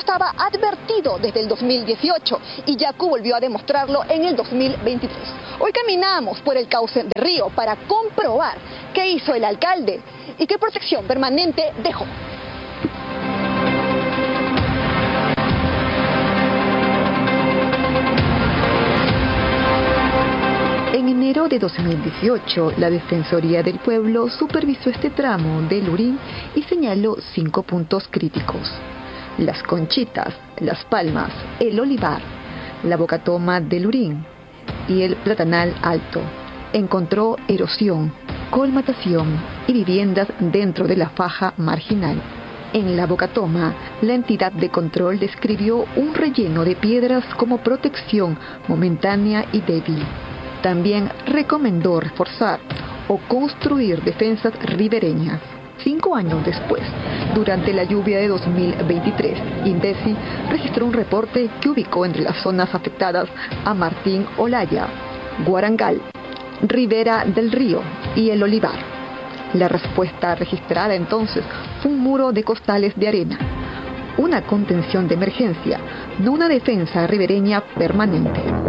estaba advertido desde el 2018 y Yacu volvió a demostrarlo en el 2023. Hoy caminamos por el cauce del río para comprobar qué hizo el alcalde y qué protección permanente dejó. En enero de 2018, la Defensoría del Pueblo supervisó este tramo del Lurín y señaló 5 puntos críticos: Las Conchitas, Las Palmas, el Olivar, la Bocatoma del Lurín y el Platanal Alto. Encontró erosión, colmatación y viviendas dentro de la faja marginal. En la Bocatoma, la entidad de control describió un relleno de piedras como protección momentánea y débil. También recomendó reforzar o construir defensas ribereñas. 5 años después, durante la lluvia de 2023, INDECI registró un reporte que ubicó entre las zonas afectadas a Martín Olaya, Guarangal, Ribera del Río y el Olivar. La respuesta registrada entonces fue un muro de costales de arena, una contención de emergencia, no una defensa ribereña permanente.